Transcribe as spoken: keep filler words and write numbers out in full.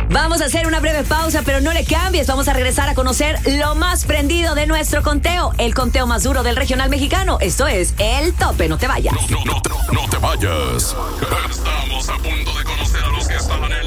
Vamos a hacer una breve pausa, pero no le cambies. Vamos a regresar a conocer lo más prendido de nuestro conteo. El conteo más duro del regional mexicano. Esto es El Tope. No te vayas. No, no, no, no te vayas.